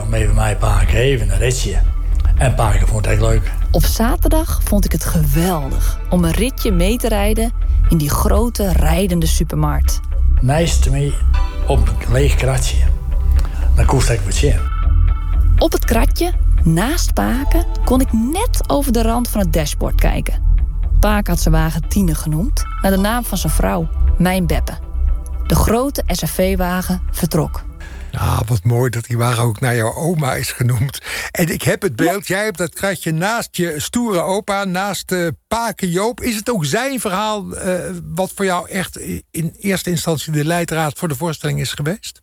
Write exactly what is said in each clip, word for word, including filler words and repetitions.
mee bij mij een paar keer even een ritje. En een paar keer vond ik het echt leuk. Op zaterdag vond ik het geweldig om een ritje mee te rijden in die grote rijdende supermarkt. Naast me op een leeg kratje. Dan koest ik wat zien. Op het kratje, naast Paken, kon ik net over de rand van het dashboard kijken. Paken had zijn wagen Tine genoemd, naar de naam van zijn vrouw, Mijn Beppe. De grote S R V-wagen vertrok. Nou, wat mooi dat die wagen ook naar jouw oma is genoemd. En ik heb het beeld, jij hebt dat kratje naast je stoere opa, naast uh, Paken Joop. Is het ook zijn verhaal uh, wat voor jou echt in eerste instantie de leidraad voor de voorstelling is geweest?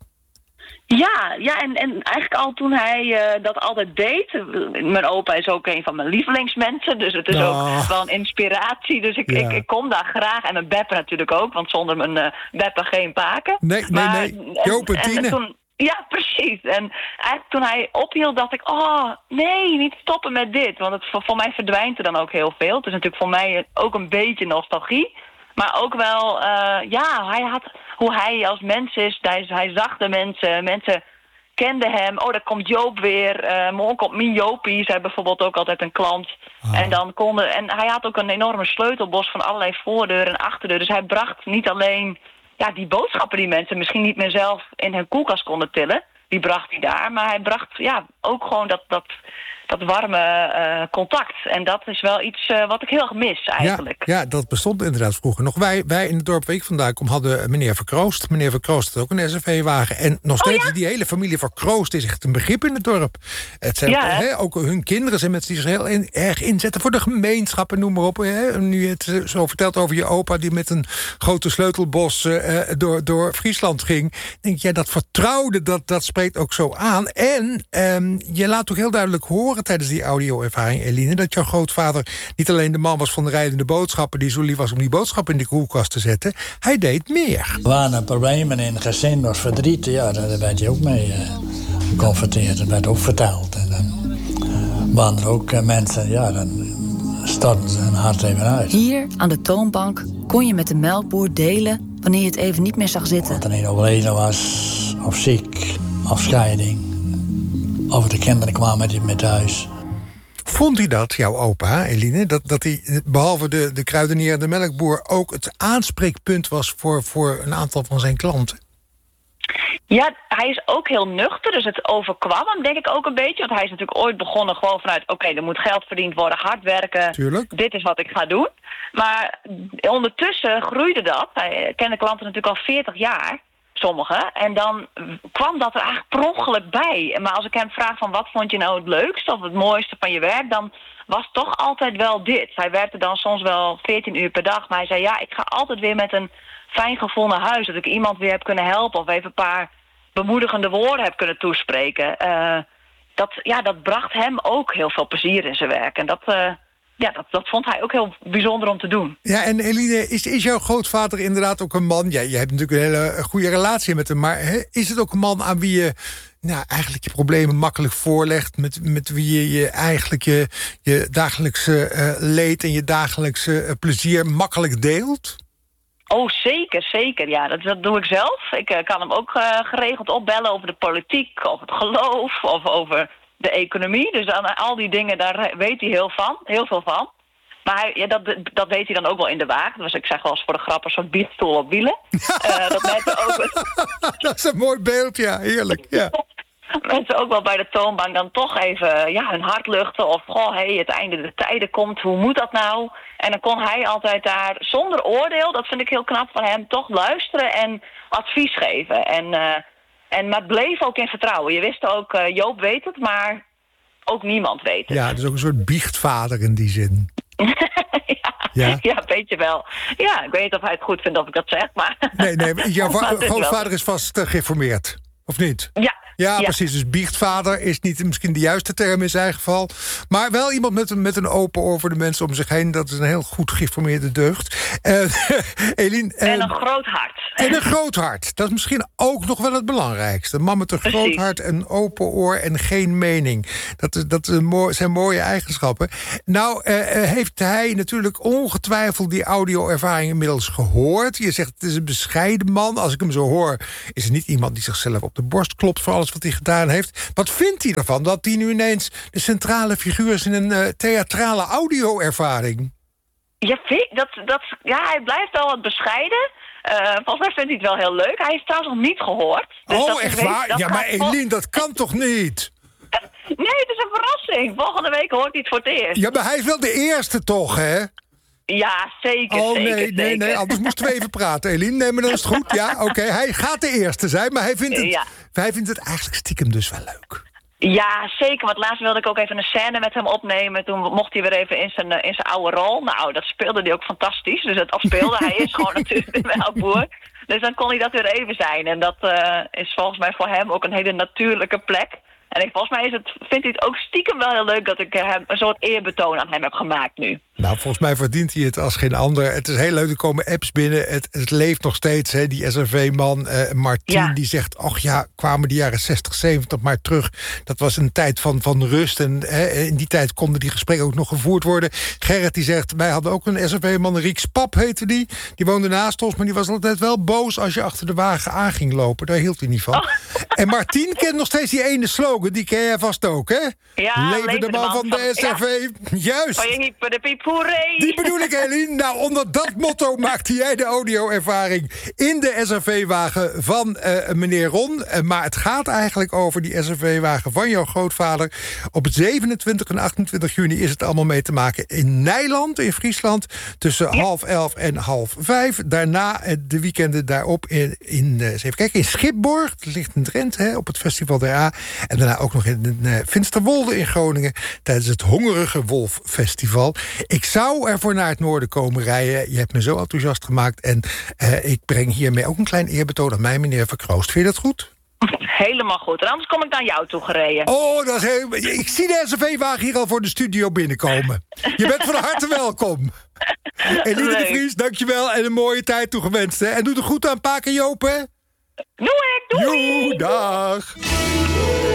Ja, ja en, en eigenlijk al toen hij uh, dat altijd deed. Mijn opa is ook een van mijn lievelingsmensen, dus het is oh. ook wel een inspiratie. Dus ik, ja. ik, ik kom daar graag. En mijn Beppe natuurlijk ook, want zonder mijn uh, Beppe geen Paken. Nee, nee, maar, nee. Joop en Tine. En toen, ja, precies. En eigenlijk toen hij ophield, dacht ik, oh, nee, niet stoppen met dit. Want het, voor, voor mij verdwijnt er dan ook heel veel. Het is natuurlijk voor mij ook een beetje nostalgie. Maar ook wel, uh, ja, hij had, hoe hij als mens is. Hij, hij zag de mensen, mensen kenden hem. Oh, daar komt Joop weer. Uh, morgen komt Mien Jopie. Zij bijvoorbeeld ook altijd een klant. Ah. En, dan konden, en hij had ook een enorme sleutelbos van allerlei voordeuren en achterdeuren. Dus hij bracht niet alleen ja, die boodschappen die mensen misschien niet meer zelf in hun koelkast konden tillen. Die bracht hij daar. Maar hij bracht ja, ook gewoon dat, dat, dat warme uh, contact. En dat is wel iets uh, wat ik heel erg mis eigenlijk. Ja, ja, dat bestond inderdaad vroeger nog. Wij, wij in het dorp waar ik vandaan kom hadden meneer Verkroost. Meneer Verkroost had ook een S R V-wagen. En nog steeds oh, ja? die hele familie Verkroost is echt een begrip in het dorp. Het zijn ja, he, ook hun kinderen zijn mensen die zich heel in, erg inzetten voor de gemeenschap en noem maar op. He. Nu je het zo vertelt over je opa die met een grote sleutelbos uh, door, door Friesland ging. Denk ik, ja, dat vertrouwde, dat, dat spreekt ook zo aan. En um, je laat ook heel duidelijk horen tijdens die audio-ervaring, Eline, dat jouw grootvader niet alleen de man was van de rijdende boodschappen die zo lief was om die boodschappen in de koelkast te zetten. Hij deed meer. Er waren problemen in het gezin, was verdriet. Ja, daar werd je ook mee uh, geconfronteerd. Dat werd ook verteld. En dan uh, waren er ook uh, mensen, ja, dan stortten ze hun hart even uit. Hier aan de toonbank kon je met de melkboer delen wanneer je het even niet meer zag zitten. Of er een overleden was, of ziek, of scheiding. Of de kinderen kwamen met, met thuis. Vond hij dat, jouw opa, Eline? Dat, dat hij, behalve de, de kruidenier en de melkboer, ook het aanspreekpunt was voor, voor een aantal van zijn klanten? Ja, hij is ook heel nuchter, dus het overkwam hem denk ik ook een beetje. Want hij is natuurlijk ooit begonnen gewoon vanuit, oké, okay, er moet geld verdiend worden, hard werken. Tuurlijk. Dit is wat ik ga doen. Maar ondertussen groeide dat. Hij kende klanten natuurlijk al veertig jaar. Sommigen. En dan kwam dat er eigenlijk per ongeluk bij. Maar als ik hem vraag van wat vond je nou het leukste of het mooiste van je werk, dan was toch altijd wel dit. Hij werkte dan soms wel veertien uur per dag, maar hij zei ja, ik ga altijd weer met een fijn gevoel naar huis. Dat ik iemand weer heb kunnen helpen of even een paar bemoedigende woorden heb kunnen toespreken. Uh, dat, ja, dat bracht hem ook heel veel plezier in zijn werk. En dat... Uh, Ja, dat, dat vond hij ook heel bijzonder om te doen. Ja, en Eline, is, is jouw grootvader inderdaad ook een man? Ja, je hebt natuurlijk een hele goede relatie met hem, maar he, is het ook een man aan wie je nou, eigenlijk je problemen makkelijk voorlegt, met, met wie je, je eigenlijk je, je dagelijkse uh, leed en je dagelijkse uh, plezier makkelijk deelt? Oh, zeker, zeker. Ja, dat, dat doe ik zelf. Ik uh, kan hem ook uh, geregeld opbellen over de politiek, over het geloof, of over de economie. Dus aan al die dingen, daar weet hij heel van, heel veel van. Maar hij, ja, dat, dat weet hij dan ook wel in de wagen. Dus ik zeg wel eens voor de grap een soort biedstoel op wielen. uh, dat mensen ook... dat is een mooi beeld, ja, heerlijk. Ja. Mensen ook wel bij de toonbank dan toch even ja, hun hart luchten. Of, goh, hey, het einde der tijden komt, hoe moet dat nou? En dan kon hij altijd daar zonder oordeel, dat vind ik heel knap van hem, toch luisteren en advies geven. En... Uh, En, maar het bleef ook in vertrouwen. Je wist ook, uh, Joop weet het, maar ook niemand weet het. Ja, dus ook een soort biechtvader in die zin. ja, ja? ja, een beetje wel. Ja, ik weet niet of hij het goed vindt of ik dat zeg, maar... Nee, nee, jouw grootvader is vast uh, geïnformeerd, of niet? Ja. Ja, ja, precies. Dus biechtvader is niet misschien de juiste term in zijn geval. Maar wel iemand met een, met een open oor voor de mensen om zich heen. Dat is een heel goed geïnformeerde deugd. Uh, Eline, uh, en een groot hart. En een groot hart. Dat is misschien ook nog wel het belangrijkste. Een man met een precies. groot hart, een open oor en geen mening. Dat, is, dat is mooi, zijn mooie eigenschappen. Nou, uh, heeft hij natuurlijk ongetwijfeld die audio-ervaring inmiddels gehoord. Je zegt, het is een bescheiden man. Als ik hem zo hoor, is het niet iemand die zichzelf op de borst klopt voor alles alles wat hij gedaan heeft. Wat vindt hij ervan dat hij nu ineens de centrale figuur is in een uh, theatrale audio-ervaring? Ja, dat, dat, ja, hij blijft wel wat bescheiden. Uh, volgens mij vindt hij het wel heel leuk. Hij is trouwens nog niet gehoord. Dus oh, dat echt weet, waar? dat Ja, maar vol- Eline, dat kan toch niet? Nee, het is een verrassing. Volgende week hoort hij het voor het eerst. Ja, maar hij is wel de eerste toch, hè? Ja, zeker, Oh, zeker, nee, zeker. nee, nee, anders moesten we even praten, Eline. Nee, maar dan is het goed. Ja, oké, okay. Hij gaat de eerste zijn, maar hij vindt, het, Ja. hij vindt het eigenlijk stiekem dus wel leuk. Ja, zeker. Want laatst wilde ik ook even een scène met hem opnemen. Toen mocht hij weer even in zijn, in zijn oude rol. Nou, dat speelde hij ook fantastisch. Dus het afspeelde. Hij is gewoon natuurlijk een melkboer. Dus dan kon hij dat weer even zijn. En dat uh, is volgens mij voor hem ook een hele natuurlijke plek. En ik, volgens mij is het, vindt hij het ook stiekem wel heel leuk dat ik hem een soort eerbetoon aan hem heb gemaakt nu. Nou, volgens mij verdient hij het als geen ander. Het is heel leuk, er komen apps binnen. Het, het leeft nog steeds, hè. Die S R V-man uh, Martien, ja. die zegt... ach ja, kwamen de jaren zestig, zeventig maar terug. Dat was een tijd van, van rust. En hè, in die tijd konden die gesprekken ook nog gevoerd worden. Gerrit die zegt, wij hadden ook een S R V-man, Rieks Pap heette die. Die woonde naast ons, maar die was altijd wel boos... als je achter de wagen aan ging lopen. Daar hield hij niet van. Oh. En Martien kent nog steeds die ene slogan. Die ken jij vast ook, hè? Ja, leven, leven de man, de man van, van de S R V. Ja. Juist. Van je hiep de piep, hoeree. Die bedoel ik, Eline. Nou, onder dat motto maakte jij de audio-ervaring in de S R V-wagen van uh, meneer Ron. Uh, maar het gaat eigenlijk over die S R V-wagen van jouw grootvader. Op zevenentwintig en achtentwintig juni is het allemaal mee te maken in Nijland, in Friesland. Tussen ja. half elf en half vijf. Daarna de weekenden daarop in, in, uh, even kijken, in Schipborg. Dat ligt in Drenthe, hè, op het Festival der A. En daarna ook nog in uh, Finsterwolde in Groningen tijdens het Hongerige Wolf Festival. Ik zou ervoor naar het noorden komen rijden. Je hebt me zo enthousiast gemaakt. En uh, ik breng hiermee ook een klein eerbetoon aan mij, meneer Verkroost. Vind je dat goed? Helemaal goed. En anders kom ik naar jou toe gereden. Oh, dat is heel... Ik zie de S R V-wagen hier al voor de studio binnenkomen. Je bent van harte welkom. Eline de Vries, dankjewel. En een mooie tijd toegewenst. Hè? En doe er goed aan Paak en Joop, hè? Doe ik, doei! Joe, dag!